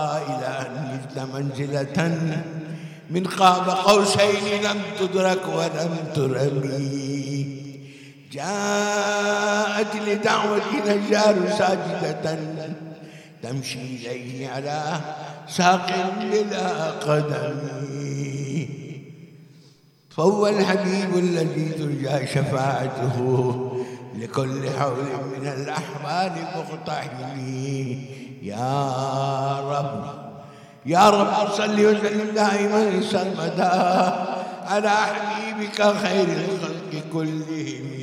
إلى أن نزل منزلة من قاب قوسين لم تدرك ولم ترمي. جاءت لدعوة نجار ساجدة تمشي إليه على ساق بلا قدم. فهو الحبيب الذي ترجى شفاعته لكل حول من الأحوال مقتحم. يا رب صل وسلم دائما سرمدا على حبيبك خير الخلق كلهم.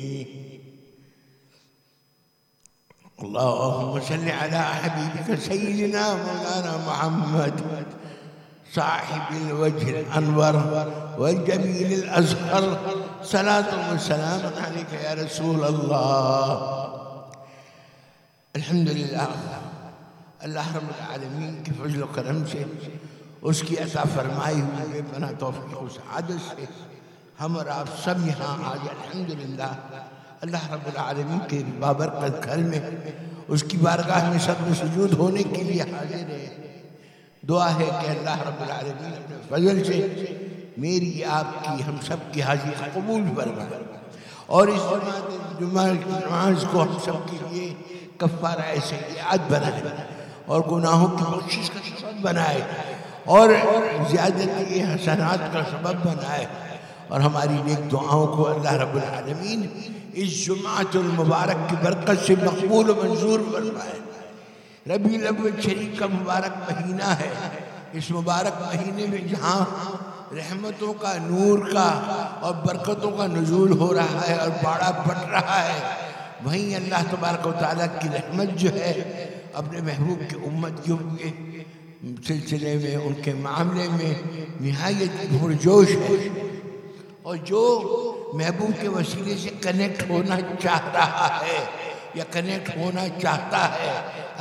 اللهم صل على حبيبك سيدنا مولانا محمد صاحب الوجه الأنور والجميل الأزهر. صلاة وسلام عليك يا رسول الله. الحمد للہ اللہ رب العالمین کے فضل و کرم سے، اس کی عطا فرمائی ہوئی بے پناہ توفیق و سعادت سے ہم اور آپ سب یہاں آج الحمدللہ اللہ رب العالمین کے بابرکت گھر میں اس کی بارگاہ میں سب سجود ہونے کے لیے حاضر ہیں. دعا ہے کہ اللہ رب العالمین اپنے فضل سے میری آپ کی ہم سب کی حاضری قبول فرمائے اور اس جمعہ کی نماز کو ہم سب کے لیے کفارہ سیئات بنائے اور گناہوں کی بخشش کا سبب بنائے اور زیادتی حسنات کا سبب بنائے اور ہماری نیک دعاؤں کو اللہ رب العالمین اس جمعۃ المبارک کی برکت سے مقبول و منظور فرمائے. ربیع الاول شریف کا مبارک مہینہ ہے. اس مبارک مہینے میں جہاں رحمتوں کا، نور کا اور برکتوں کا نزول ہو رہا ہے اور باڑا پھٹ رہا ہے، وہیں اللہ تبارک و تعالیٰ کی رحمت جو ہے اپنے محبوب کی امت کے سلسلے میں، ان کے معاملے میں نہایت پرجوش ہے. اور جو محبوب کے وسیلے سے کنیکٹ ہونا چاہ رہا ہے یا کنیکٹ ہونا چاہتا ہے